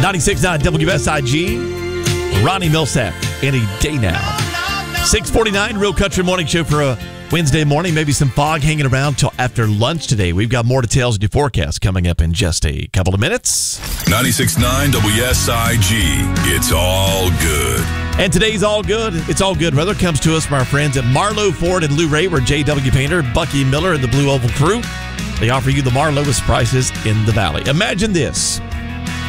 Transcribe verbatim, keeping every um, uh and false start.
ninety-six point nine W S I G. Ronnie Millsap, any day now. six forty-nine, Real Country Morning Show for a Wednesday morning. Maybe some fog hanging around till after lunch today. We've got more details of your forecast coming up in just a couple of minutes. ninety-six point nine W S I G. It's all good. And today's all good. It's all good. Weather comes to us from our friends at Marlowe Ford and Lou Ray, where J W Painter, Bucky Miller, and the Blue Oval crew, they offer you the Marlowest prices in the valley. Imagine this.